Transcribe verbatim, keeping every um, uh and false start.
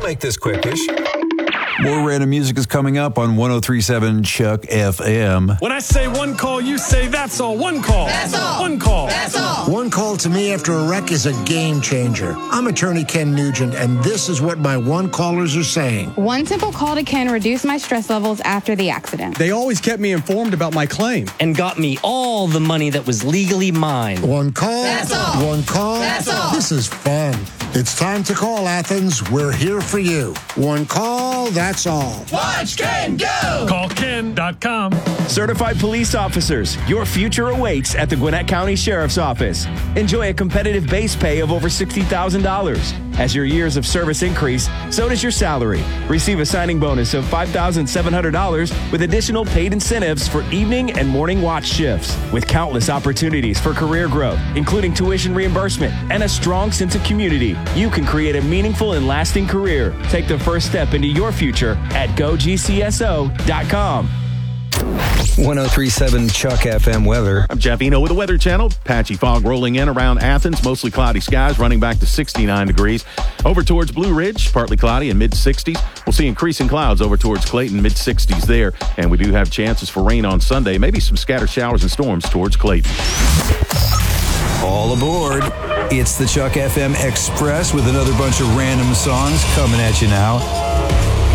We'll make this quickish. More random music is coming up on one oh three point seven Chuck F M. When I say one call, you say that's all. One call. That's all. One call. That's all. One call to me after a wreck is a game changer. I'm attorney Ken Nugent, and this is what my one callers are saying. One simple call to Ken reduced my stress levels after the accident. They always kept me informed about my claim. And got me all the money that was legally mine. One call. That's all. One call. That's all. This is fun. It's time to call, Athens. We're here for you. One call, that's all. Watch Ken go. Call Ken dot com. Certified police officers, your future awaits at the Gwinnett County Sheriff's Office. Enjoy a competitive base pay of over sixty thousand dollars. As your years of service increase, so does your salary. Receive a signing bonus of five thousand seven hundred dollars with additional paid incentives for evening and morning watch shifts. With countless opportunities for career growth, including tuition reimbursement and a strong sense of community, you can create a meaningful and lasting career. Take the first step into your future at go G C S O dot com. one oh three point seven Chuck F M weather. I'm Jeff Eno with the Weather Channel. Patchy fog rolling in around Athens. Mostly cloudy skies running back to sixty-nine degrees. Over towards Blue Ridge, partly cloudy and mid-sixties. We'll see increasing clouds over towards Clayton, mid-sixties there. And we do have chances for rain on Sunday. Maybe some scattered showers and storms towards Clayton. All aboard. It's the Chuck F M Express with another bunch of random songs coming at you now.